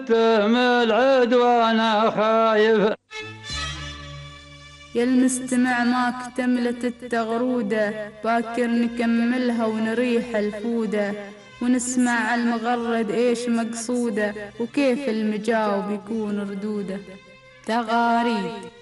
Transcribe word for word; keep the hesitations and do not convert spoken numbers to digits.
تهمل عدوانا خايف. يا المستمع ما اكتملت التغرودة، باكر نكملها ونريح الفودة، ونسمع المغرد ايش مقصوده، وكيف المجاوب يكون ردوده. تغاريد